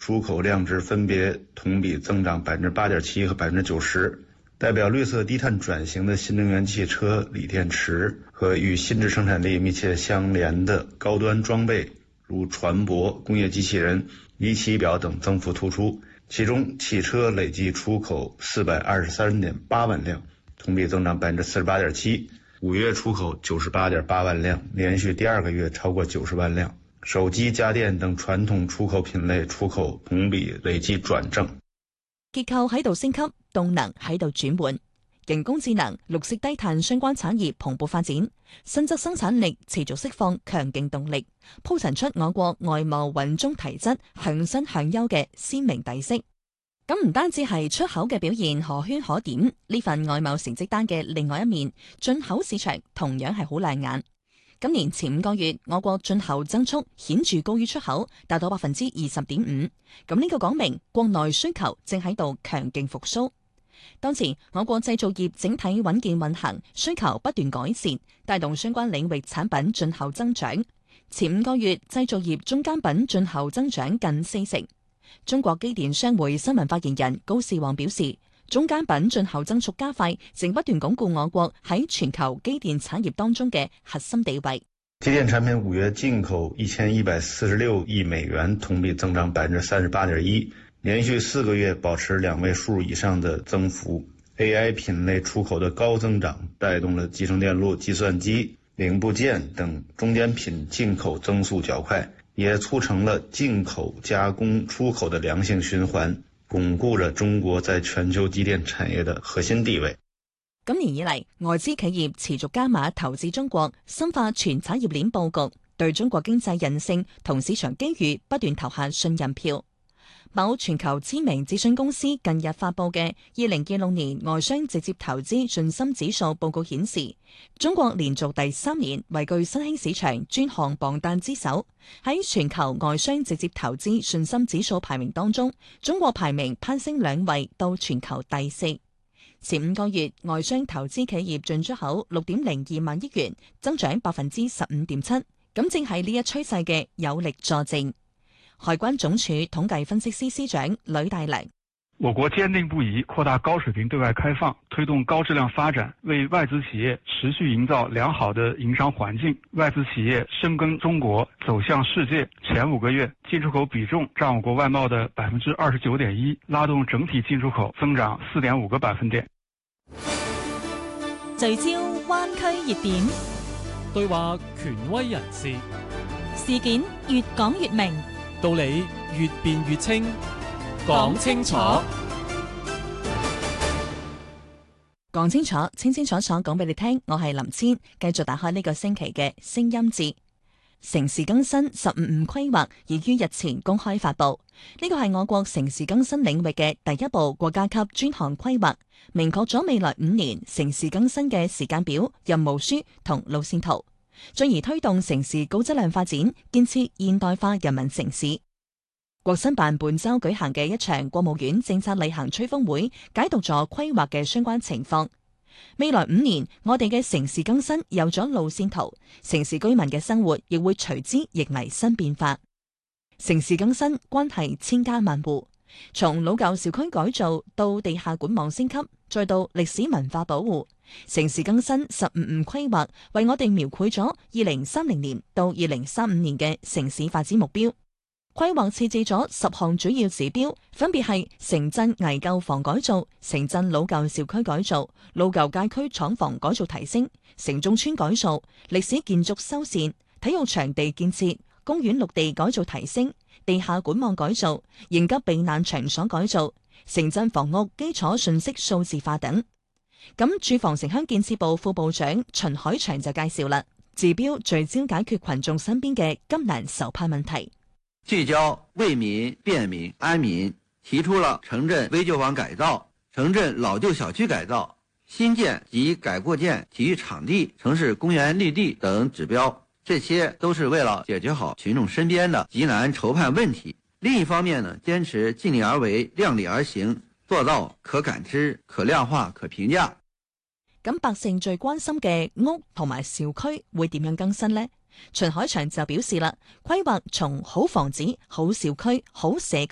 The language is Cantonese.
出口量值分别同比增长 8.7% 和 90%。代表绿色低碳转型的新能源汽车、锂电池和与新质生产力密切相连的高端装备，如船舶、工业机器人、仪器表等增幅突出。其中，汽车累计出口 423.8 万辆，同比增长 48.7%。5月出口 98.8 万辆，连续第二个月超過90萬輛。手機、家電等傳統出口品類出口同比累計轉正。 結構喺度升級，動能喺度轉換，人工智能、綠色低碳相關產業蓬勃發展，新質生產力持續釋放強勁動力，鋪陳出我國外貿穩中提質、向新向優嘅鮮明底色。咁唔單止係出口嘅表現可圈可點，呢份外貿成績單嘅另外一面，進口市場同樣係好亮眼。今年前5個月，我國進口增速顯著高於出口，達到 20.5%。咁呢個講明國內需求正喺度強勁復甦。當前我國製造業整體穩健運行，需求不斷改善，帶動相關領域產品進口增長。前5個月製造業中間品進口增長近40%。中國機電商會新聞發言人高士旺表示，中間品進口增速加快，正不斷鞏固我國喺全球機電產業當中嘅核心地位。 機電產品5月進口1146億美元，同比增長 38.1%， 連續4個月保持2位數以上的增幅。AI 品類出口的高增長，帶動了集成電路、計算機、零部件等中間品進口增速較快，也促成了進口加工出口的良性循環，鞏固着中國在全球機電產業的核心地位。 今年以嚟，外資企業持續加碼投資中國，深化全產業鏈佈局，對中國經濟韌性同市場機遇不斷投下信任票。某全球知名諮詢公司近日發佈嘅2026年外商直接投資信心指數報告顯示，中國連續第3年位居新興市場專項榜單之首。喺全球外商直接投資信心指數排名當中，中國排名攀升2位到全球第4。前5個月外商投資企業進出口6.02萬億元，增長 15.7%， 咁正係呢一趨勢嘅有力佐證。海關總署統計分析司司長呂大良： 我國堅定不移擴大高水平對外開放，推動高質量發展，為外資企業持續營造良好的營商環境。外資企業深耕中國，走向世界。前5個月進出口比重佔我國外貿的 29.1%， 拉動整體進出口增長 4.5個百分點。 聚焦灣區熱點， 對話權威人士， 事件越講越明， 道理越辯越清，講清楚， 講清楚，清清楚楚講俾你聽。我係林千，繼續打開呢個星期嘅聲音節。城市更新15規劃已於日前公開發布，呢個係我國城市更新領域嘅第一部國家級專項規劃，明確咗未來5年城市更新嘅時間表、任務書同路線圖，進而推動城市高質量發展，建設現代化人民城市。國新辦本周舉行嘅一場國務院政策例行吹風會，解讀咗規劃嘅相關情況。未來5年，我哋嘅城市更新有咗路線圖，城市居民嘅生活亦會隨之迎嚟新變化。城市更新關係千家萬戶，從老舊小區改造到地下管網升級，再到歷史文化保護，城市更新15規劃為我哋描繪咗2030年到2035年嘅城市發展目標。規劃設置咗10項主要指標，分別係城鎮危舊房改造、城鎮老舊小區改造、老舊街區廠房改造提升、城中村改造、歷史建築修繕、體育場地建設、公園綠地改造提升、地下管網改造、應急避難場所改造、城鎮房屋基礎信息數字化等。咁住房城鄉建設部副部長秦海祥就介紹啦，指標聚焦解決群眾身邊嘅急難愁盼問題。 聚焦為民、便民、安民，提出了城鎮危舊房改造、城鎮老舊小區改造、新建及改構建體育場地、城市公園綠地等指標，這些都是為了解決好群眾身邊的急難愁盼問題。另一方面呢，堅持盡力而為、量力而行，做到可感知、可量化、可評價。 咁百姓最關心嘅屋同埋小區會點樣更新呢？秦海祥就表示啦，規劃從好房子、好小區、好社